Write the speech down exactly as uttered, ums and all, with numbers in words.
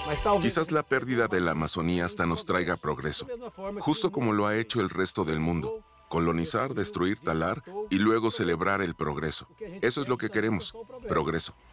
Quizás la pérdida de la Amazonía hasta nos traiga progreso, justo como lo ha hecho el resto del mundo. Colonizar, destruir, talar y luego celebrar el progreso. Eso es lo que queremos, progreso.